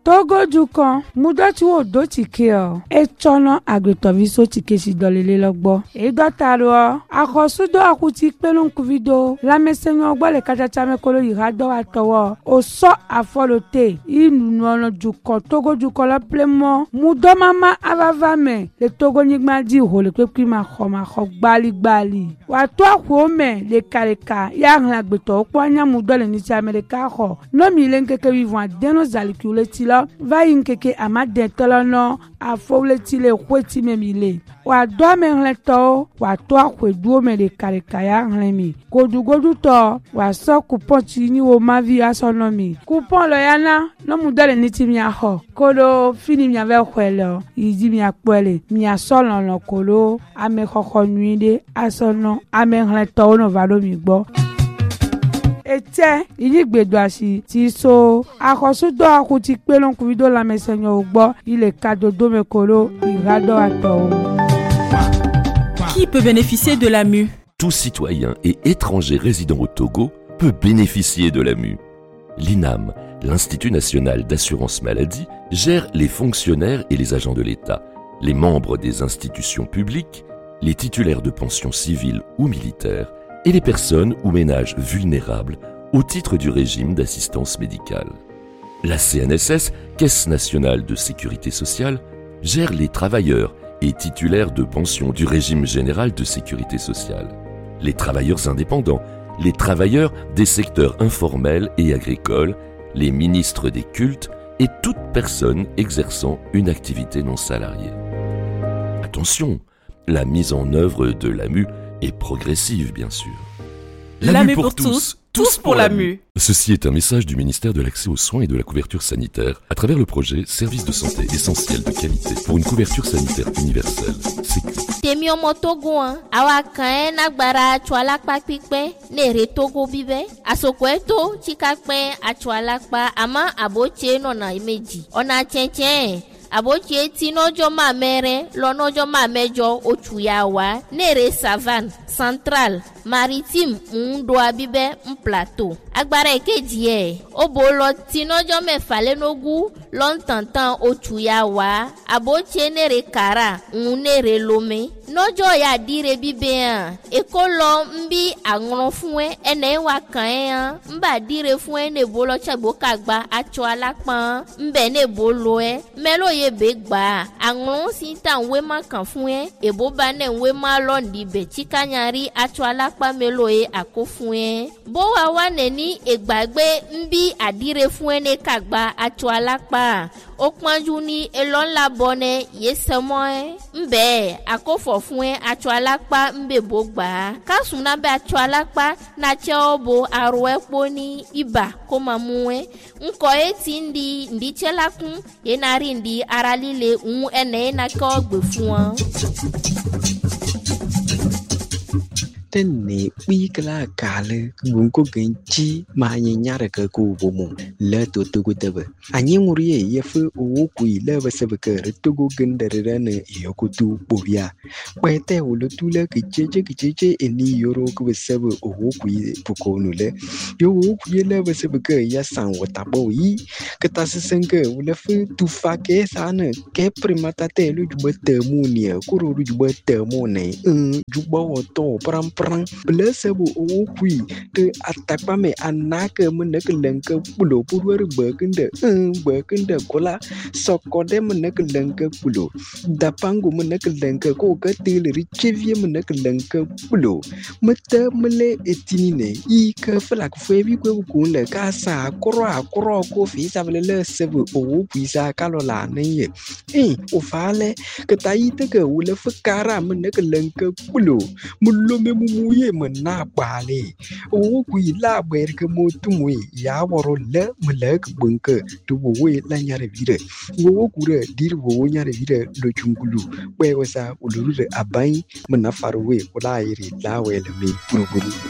Togo dukan mudoti wo do tike o e chono agritoviso tike si dolele logbo e dotaro akosudo akuti pelun kuvido la mesenyo ogbo le kachacha mekolo irado atowo o so afolote inu ono dukan Togo dukan la plemo mudo mama avavame le Togo nigma di ho le pepi ma kho gbali wa to akwo me le kareka ya ran agbeto opo anya mudo le ni ti America ho no mi le nkeke vivant deno zalikule la va inkeke amade tolono afowleti le kweti memile wa do menleto wa to akwedu me de karikaya nlemi godugodu to wa so coupon ti ni wo mavi asonomi coupon lo yana no mudale ni ti mi aho kolo fini mi ave kwelo idi mi apele mi asolo lo kolo ame kokko nuide asono ame nleto no valo mi gbo ete inyigbedoasi ti so akosudo akuti pelon kuvido la mesenyo ogbo ile kadodo mekolo irado ato. Qui peut bénéficier de la MU? Tout citoyen et étranger résidant au Togo peut bénéficier de la MU. L'INAM, l'Institut national d'assurance maladie, gère les fonctionnaires et les agents de l'État, les membres des institutions publiques, les titulaires de pensions civiles ou militaires, et les personnes ou ménages vulnérables au titre du régime d'assistance médicale. La CNSS, Caisse nationale de sécurité sociale, gère les travailleurs et titulaires de pensions du régime général de sécurité sociale, les travailleurs indépendants, les travailleurs des secteurs informels et agricoles, les ministres des cultes et toute personne exerçant une activité non salariée. Attention, la mise en œuvre de l'AMU est progressive, bien sûr. La MU pour tous, tous pour la MU. Ceci est un message du ministère de l'Accès aux soins et de la couverture sanitaire à travers le projet Service de santé essentiel de qualité pour une couverture sanitaire universelle. Temio motogo awa kan na gbara chwala pa pipe ne re Togo bibe asokweto chikakpe achwala pa ama aboche no na imeji ona chenchen aboche ti nojo ma mere lo nojo ma mejo ochuyawa nere savane central maritime ndo abibe plateau agbara ekeji e obolo ti nojo mefa lenogu lontantan ochuyawa aboche nere kara nere lome nojo ya dire bibe an ekolo mbi agron fun ene wa kan mba dire fun ne bolo chagbo kagba acho alapan mbe ne bolo melo ye begba agron sinta we ma kan fun ebo ba ne we ma lo ndi be chikanyari acho alapa melo akofun bo wa wa ne ni egbagbe mbi adire fun ne kagba acho alapa okpanju ni elon la bone yesemo mbe akofo fún acho alapa mbe bogba kasuna be acho alapa na cheobo aro epo ni iba ko mamu nko eti ndi chelakun ye nari ndi aralile ene na ko gbe fún Tene wikla kale gunko genchi ma nyara ka ko bomo le to debe anyi nguriye yefu o kui le basebe ka togo gendere ne yokutu bobia kwete o le tule kicheche eni yoro ko basebe o kui pokonu le yo o kui le basebe ka ya san wata boyi kata sesenke o le fu tu fake sana ke primata te lu jubete munia kuro lu jubete mone jubo to pram Blessable o qui the atakame anaka menekelenke pulo purwer berkende kola sokode menekelenke pulo dapangu menekelenke ko katil richevie menekelenke pulo mete mele etinine I ka flak febi ko kunle kasa koro ko fi savele sebe o pisa kalola ne o fale kataite ke wule fukara menekelenke pulo mulome muye mena bale o kui la ber ke motumwe ya woro le melek bunke to we la nyare vire wo kure dir wo nyare vire lo chungulu we wasa uluru abai mena farwe wala iri la we le mi